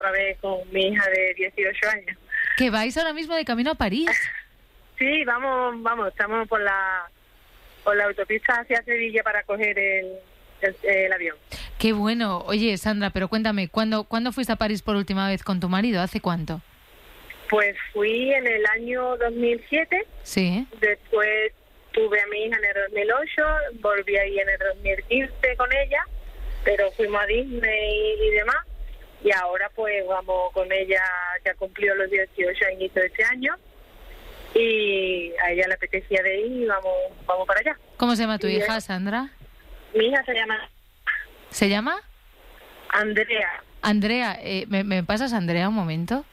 otra vez con mi hija de 18 años. ¿Que vais ahora mismo de camino a París? Sí, vamos, estamos por la autopista hacia Sevilla para coger el avión. Qué bueno. Oye, Sandra, pero cuéntame, ¿cuándo fuiste a París por última vez con tu marido? ¿Hace cuánto? Pues fui en el año 2007. Sí. Después tuve a mi hija en el 2008, volví ahí en el 2015 con ella, pero fuimos a Disney y demás. Y ahora pues vamos con ella, ya cumplió los 18 a inicio de este año. Y a ella le apetecía de ir y vamos para allá. ¿Cómo se llama tu hija, Sandra? Mi hija se llama... ¿Se llama? Andrea. Andrea, ¿me pasas Andrea un momento?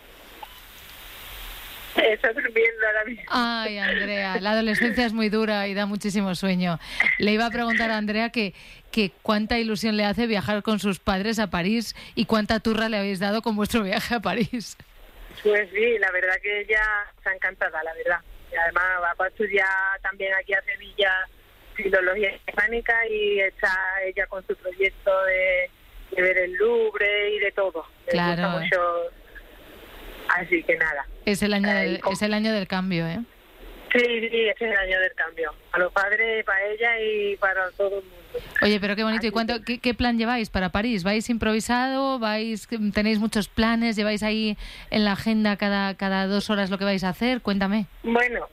Está durmiendo ahora mismo. Ay, Andrea, la adolescencia es muy dura y da muchísimo sueño. Le iba a preguntar a Andrea que cuánta ilusión le hace viajar con sus padres a París y cuánta turra le habéis dado con vuestro viaje a París. Pues sí, la verdad que ella está encantada, la verdad. Y además va a estudiar también aquí a Sevilla Filología Hispánica y está ella con su proyecto de ver el Louvre y de todo. Claro. Le gusta mucho. Así que nada. Es el año del cambio, ¿eh? Sí, este es el año del cambio. A los padres, para ella y para todo el mundo. Oye, pero qué bonito. ¿Y qué plan lleváis para París? ¿Vais improvisado? ¿Tenéis muchos planes? ¿Lleváis ahí en la agenda cada 2 horas lo que vais a hacer? Cuéntame. Bueno,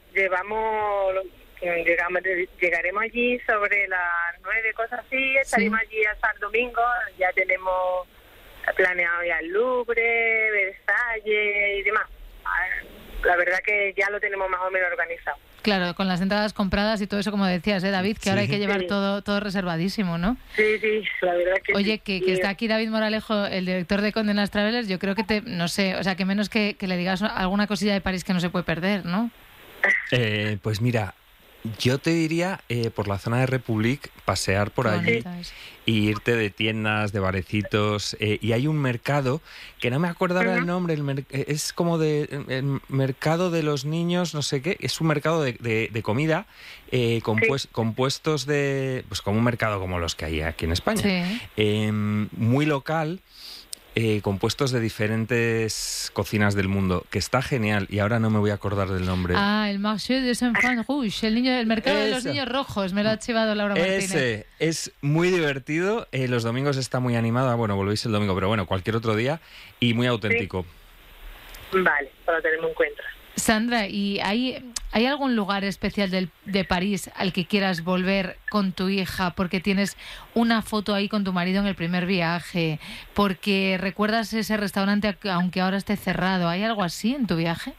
llegaremos allí sobre las 9, cosas así. Estaremos allí hasta el domingo. Ya tenemos planeado ya el Louvre, Versalles y demás. La verdad que ya lo tenemos más o menos organizado. Claro, con las entradas compradas y todo eso, como decías, David, que ahora hay que llevar todo reservadísimo, ¿no? Sí, la verdad que Oye, sí. que está aquí David Moralejo, el director de Condenas Travelers, yo creo que no sé, o sea, que menos que le digas alguna cosilla de París que no se puede perder, ¿no? Pues mira, yo te diría por la zona de Republic, pasear por allí y irte de tiendas, de barecitos, y hay un mercado que no me acuerdo ahora el nombre, es como el mercado de los niños, no sé qué, es un mercado de comida compuestos de, pues como un mercado como los que hay aquí en España, muy local. Compuestos de diferentes cocinas del mundo, que está genial, y ahora no me voy a acordar del nombre. El Marché des Enfants Rouges, el mercado de los niños rojos, me lo ha chivado Laura Martínez. Ese, es muy divertido, los domingos está muy animado, bueno, volvéis el domingo, pero bueno, cualquier otro día, y muy auténtico. Sí. Vale, lo tenemos en cuenta. Sandra, ¿y hay algún lugar especial de París al que quieras volver con tu hija? Porque tienes una foto ahí con tu marido en el primer viaje, porque recuerdas ese restaurante aunque ahora esté cerrado. ¿Hay algo así en tu viaje?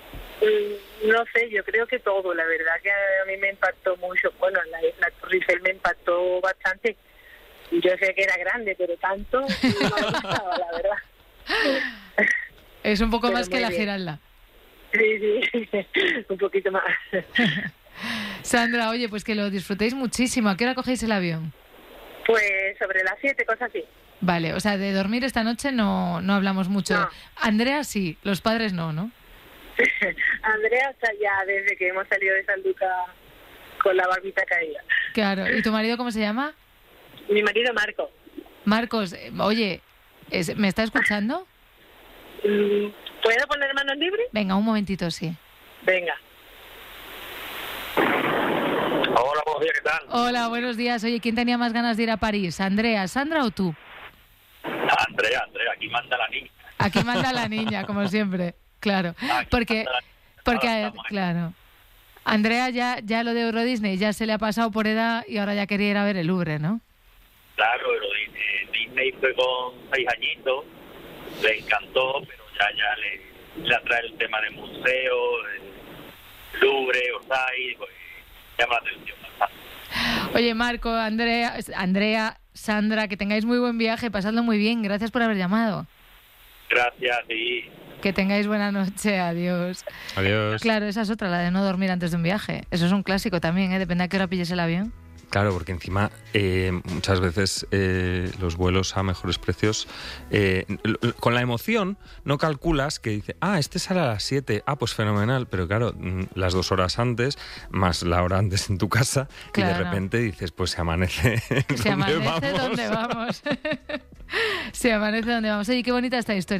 No sé, yo creo que todo. La verdad que a mí me impactó mucho. Bueno, la Torre Eiffel me impactó bastante. Yo sé que era grande, pero tanto no me gustaba, la verdad. Es un poco pero más que la Giralda. Sí, un poquito más. Sandra, oye, pues que lo disfrutéis muchísimo. ¿A qué hora cogéis el avión? Pues sobre las 7, cosas así. Vale, o sea, de dormir esta noche no hablamos mucho. No. Andrea sí, los padres no, ¿no? Andrea está ya desde que hemos salido de San Lucas con la barbita caída. Claro, ¿y tu marido cómo se llama? Mi marido Marco. Marcos, oye, ¿me está escuchando? ¿Puedo poner manos libres? Venga, un momentito, sí. Venga. Hola, buenos días, ¿qué tal? Hola, buenos días. Oye, ¿quién tenía más ganas de ir a París? ¿Andrea, Sandra o tú? Andrea, aquí manda la niña. Aquí manda la niña, como siempre. Claro, porque claro, Andrea ya lo de Euro Disney ya se le ha pasado por edad y ahora ya quería ir a ver el Louvre, ¿no? Claro, pero Disney fue con 6 añitos, le encantó, pero ya le atrae el tema de museo, Louvre, Orsay, pues llama la atención bastante. Oye, Marco, Andrea, Sandra, que tengáis muy buen viaje, pasadlo muy bien, gracias por haber llamado. Gracias, y que tengáis buena noche, adiós. Adiós. Claro, esa es otra, la de no dormir antes de un viaje. Eso es un clásico también, ¿eh? Depende a qué hora pilles el avión. Claro, porque encima muchas veces los vuelos a mejores precios, con la emoción no calculas que dice, este sale a las 7, pues fenomenal, pero claro, las 2 horas antes, más la hora antes en tu casa, claro. Y de repente dices, pues se amanece. Se amanece donde vamos. Se amanece donde vamos. Oye, qué bonita esta historia.